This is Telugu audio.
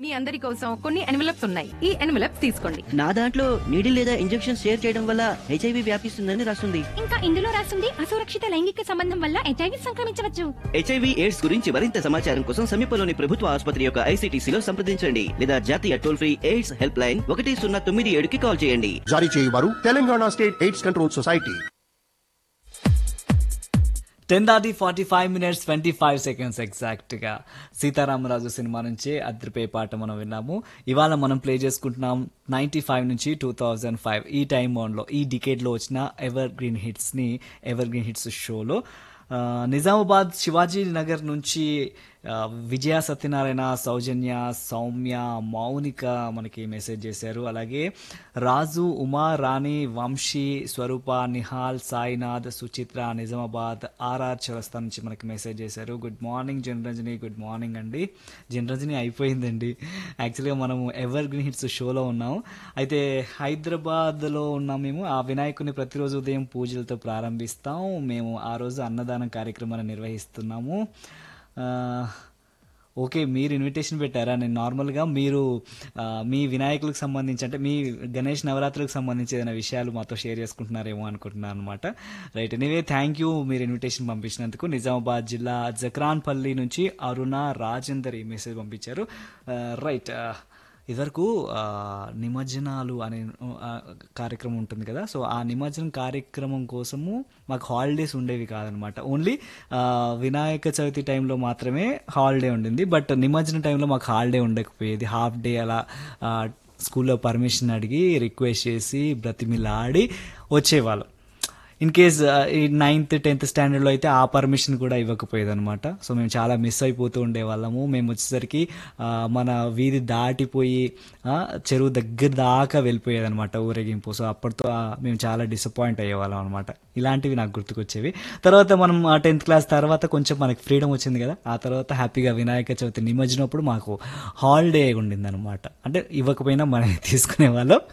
మీ అందరి కోసం కొన్ని ఎన్వలప్స్ ఉన్నాయి. ఈ ఎన్వలప్స్ తీసుకోండి. నా దాంట్లో నీడిల్ లేదా ఇంజెక్షన్ షేర్ చేయడం వల్ల హెచ్ఐవి వ్యాపిస్తుందని రాస్తుంది. ఇంకా ఇందులో రాస్తుంది అసురక్షిత లైంగిక సంబంధం వల్ల హెచ్ఐవి సంక్రమించవచ్చు. హెచ్ఐవి ఎయిడ్స్ గురించి మరింత సమాచారం కోసం సమీపంలోని ప్రభుత్వ ఆసుపత్రి యొక్క ఐసీటీసీలో సంప్రదించండి లేదా జాతీయ toll free AIDS help line 1097కి call చేయండి. జారీ చేయవారు Telangana state AIDS control society. 10:45 25 seconds ఎగ్జాక్ట్గా సీతారామరాజు సినిమా నుంచి అద్రిపే పాట మనం విన్నాము. ఇవాళ మనం ప్లే చేసుకుంటున్నాం 95 నుంచి 2005 ఈ టైం బౌండ్లో ఈ డికేడ్లో వచ్చిన ఎవర్ గ్రీన్ హిట్స్ షోలో నిజామాబాద్ శివాజీ నగర్ నుంచి విజయ సత్యనారాయణ, సౌజన్య, సౌమ్య, మౌనిక మనకి మెసేజ్ చేశారు. అలాగే రాజు, ఉమా, రాణి, వంశీ, స్వరూప, నిహాల్, సాయినాథ్, సుచిత్ర నిజామాబాద్ ఆర్ఆర్ చౌరస్తా నుంచి మనకి మెసేజ్ చేశారు. Good morning Janaranjani. Good morning అండి. జనరంజని అయిపోయిందండి. యాక్చువల్గా మనము ఎవర్ గ్రీన్ హిట్స్ షోలో ఉన్నాము. అయితే హైదరాబాద్లో ఉన్నాం మేము. ఆ వినాయకుని ప్రతిరోజు ఉదయం పూజలతో ప్రారంభిస్తాం. మేము ఆ రోజు అన్నదానం కార్యక్రమాన్ని నిర్వహిస్తున్నాము. ఓకే, మీరు ఇన్విటేషన్ పెట్టారా? నేను నార్మల్గా మీరు మీ వినాయకులకు సంబంధించి అంటే మీ గణేష్ నవరాత్రులకు సంబంధించి ఏదైనా విషయాలు మాతో షేర్ చేసుకుంటున్నారేమో అనుకుంటున్నాను అనమాట. రైట్, ఎనీవే థ్యాంక్ యూ మీరు ఇన్విటేషన్ పంపించినందుకు. నిజామాబాద్ జిల్లా జక్రాన్పల్లి నుంచి అరుణ రాజేందర్ ఈ మెసేజ్ పంపించారు. రైట్, ఇదివరకు నిమజ్జనాలు అనే కార్యక్రమం ఉంటుంది కదా, సో ఆ నిమజ్జనం కార్యక్రమం కోసము మాకు హాలిడేస్ ఉండేవి కాదనమాట. ఓన్లీ వినాయక చవితి టైంలో మాత్రమే హాలిడే ఉండింది. బట్ నిమజ్జనం టైంలో మాకు హాలిడే ఉండకపోయేది. హాఫ్ డే అలా స్కూల్లో పర్మిషన్ అడిగి రిక్వెస్ట్ చేసి బ్రతిమిలాడి వచ్చేవాళ్ళం. ఇన్ కేస్ ఈ 9th 10th స్టాండర్డ్లో అయితే ఆ పర్మిషన్ కూడా ఇవ్వకపోయేది అనమాట. సో మేము చాలా మిస్ అయిపోతూ ఉండేవాళ్ళము. మేము వచ్చేసరికి మన వీధి దాటిపోయి చెరువు దగ్గర దాకా వెళ్ళిపోయేది అనమాట ఊరేగింపు. సో అప్పటితో మేము చాలా డిసప్పాయింట్ అయ్యేవాళ్ళం అనమాట. ఇలాంటివి నాకు గుర్తుకొచ్చేవి. తర్వాత మనం 10th క్లాస్ తర్వాత కొంచెం మనకి ఫ్రీడమ్ వచ్చింది కదా, ఆ తర్వాత హ్యాపీగా వినాయక చవితి నిమజ్జనప్పుడు మాకు హాలిడే ఉండింది అనమాట. అంటే ఇవ్వకపోయినా మనం తీసుకునే వాళ్ళం.